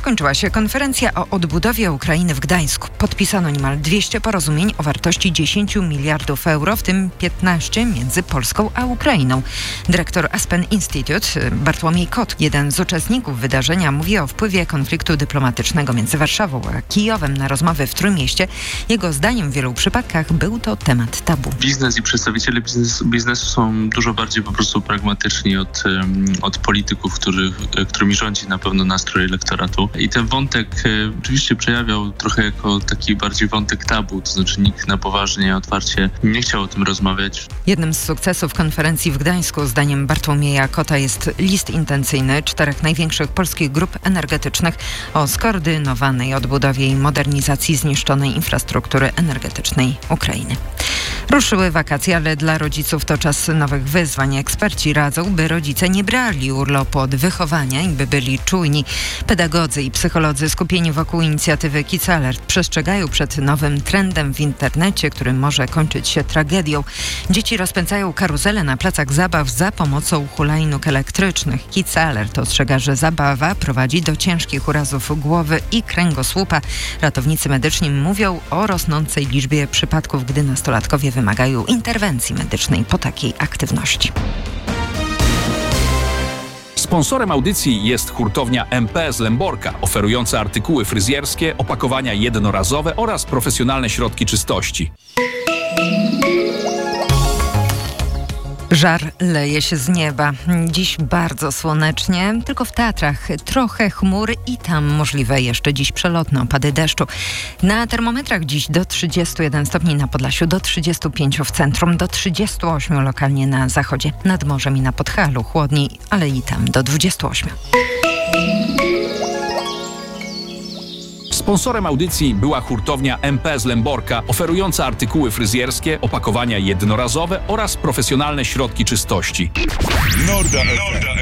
Zakończyła się konferencja o odbudowie Ukrainy w Gdańsku. Podpisano niemal 200 porozumień o wartości 10 miliardów euro, w tym 15 między Polską a Ukrainą. Dyrektor Aspen Institute Bartłomiej Kot, jeden z uczestników wydarzenia, mówi o wpływie konfliktu dyplomatycznego między Warszawą a Kijowem na rozmowy w Trójmieście. Jego zdaniem w wielu przypadkach był to temat tabu. Biznes i przedstawiciele biznesu są dużo bardziej po prostu pragmatyczni od polityków, którymi rządzi na pewno nastrój elektoratu. I ten wątek oczywiście przejawiał trochę jako taki bardziej wątek tabu, to znaczy nikt na poważnie, otwarcie nie chciał o tym rozmawiać. Jednym z sukcesów konferencji w Gdańsku, zdaniem Bartłomieja Kota, jest list intencyjny 4 największych polskich grup energetycznych o skoordynowanej odbudowie i modernizacji zniszczonej infrastruktury energetycznej Ukrainy. Ruszyły wakacje, ale dla rodziców to czas nowych wyzwań. Eksperci radzą, by rodzice nie brali urlopu od wychowania i by byli czujni. Pedagodzy i psycholodzy skupieni wokół inicjatywy Kids Alert przestrzegają przed nowym trendem w internecie, który może kończyć się tragedią. Dzieci rozpędzają karuzele na placach zabaw za pomocą hulajnóg elektrycznych. Kids Alert ostrzega, że zabawa prowadzi do ciężkich urazów głowy i kręgosłupa. Ratownicy medyczni mówią o rosnącej liczbie przypadków, gdy nastolatkowie wymagają interwencji medycznej po takiej aktywności. Sponsorem audycji jest hurtownia MPS Lęborka, oferująca artykuły fryzjerskie, opakowania jednorazowe oraz profesjonalne środki czystości. Żar leje się z nieba. Dziś bardzo słonecznie, tylko w Tatrach trochę chmur i tam możliwe jeszcze dziś przelotne opady deszczu. Na termometrach dziś do 31 stopni na Podlasiu, do 35 w centrum, do 38 lokalnie na zachodzie. Nad morzem i na Podhalu chłodniej, ale i tam do 28. Sponsorem audycji była hurtownia MPS Lęborka, oferująca artykuły fryzjerskie, opakowania jednorazowe oraz profesjonalne środki czystości. Norda FM.